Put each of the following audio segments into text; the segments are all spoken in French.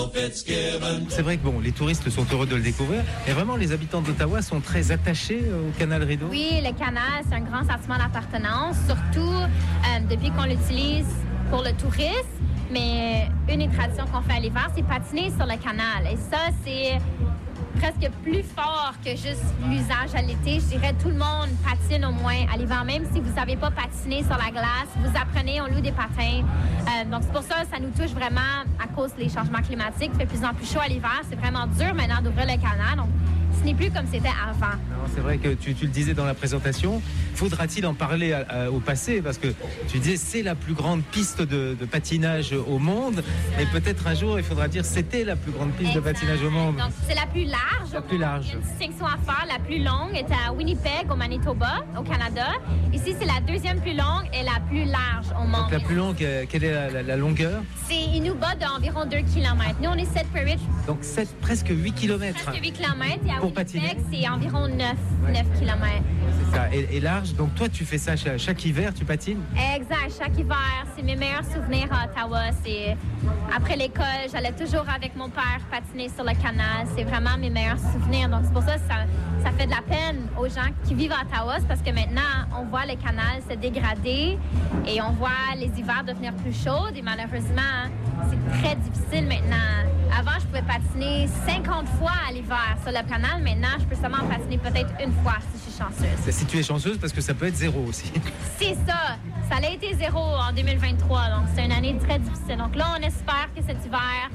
C'est vrai que les touristes sont heureux de le découvrir, mais vraiment les habitants d'Ottawa sont très attachés au canal Rideau. Oui, le canal, c'est un grand sentiment d'appartenance, surtout depuis qu'on l'utilise pour le tourisme. Mais une des traditions qu'on fait à l'hiver, c'est patiner sur le canal. Et ça, c'est presque plus fort que juste l'usage à l'été. Je dirais tout le monde patine au moins à l'hiver. Même si vous ne savez pas patiner sur la glace, vous apprenez, on loue des patins. Donc c'est pour ça que ça nous touche vraiment à cause des changements climatiques. Il fait de plus en plus chaud à l'hiver. C'est vraiment dur maintenant d'ouvrir le canal. Donc ce n'est plus comme c'était avant. Non, c'est vrai que tu le disais dans la présentation. Faudra-t-il en parler au passé? Parce que tu disais c'est la plus grande piste de patinage au monde. Et peut-être un jour, il faudra dire c'était la plus grande piste de patinage au monde. Donc c'est la plus large. La plus large. Il y a une distinction à faire. La plus longue est à Winnipeg, au Manitoba, au Canada. Ici, c'est la deuxième plus longue et la plus large au monde. Donc la plus longue, quelle est la longueur? Il nous bat d'environ 2 km. Nous, on est 7 Prairie. Donc presque 8 km. Presque 8 km. Et à pour Winnipeg, patiner, c'est environ 9 km. C'est ça. Et large. Donc toi, tu fais ça chaque hiver, tu patines? Exact. Chaque hiver, c'est mes meilleurs souvenirs à Ottawa. C'est après l'école, j'allais toujours avec mon père patiner sur le canal. C'est vraiment mes meilleurs souvenirs. Donc c'est pour ça que ça fait de la peine aux gens qui vivent à Ottawa. C'est parce que maintenant, on voit le canal se dégrader et on voit les hivers devenir plus chauds. Et malheureusement, c'est très difficile maintenant. Avant, je pouvais patiner 50 fois à l'hiver sur le canal. Maintenant, je peux seulement patiner peut-être une fois si je suis chanceuse. Si tu es chanceuse, parce que ça peut être 0 aussi. C'est ça. Ça a été 0 en 2023. Donc, c'est une année très difficile. Donc là, on espère que cet hiver,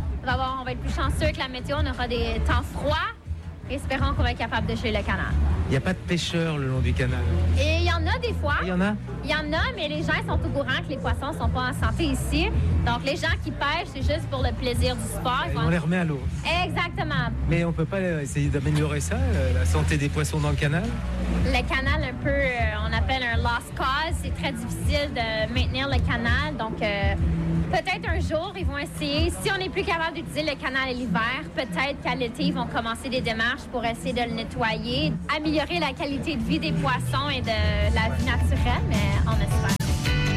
on va être plus chanceux que la météo. On aura des temps froids. Espérons qu'on va être capable de geler le canal. Il n'y a pas de pêcheurs le long du canal? Et il y en a des fois. Il y en a? Il y en a, mais les gens sont au courant que les poissons ne sont pas en santé ici. Donc, les gens qui pêchent, c'est juste pour le plaisir du sport. Et on les remet à l'eau. Exactement. Mais on ne peut pas essayer d'améliorer ça, la santé des poissons dans le canal? Le canal, un peu, on appelle un lost cause. C'est très difficile de maintenir le canal. Donc, peut-être un jour, ils vont essayer. Si on n'est plus capable d'utiliser le canal l'hiver, peut-être qu'à l'été, ils vont commencer des démarches pour essayer de le nettoyer, améliorer la qualité de vie des poissons et de la vie naturelle, mais on espère.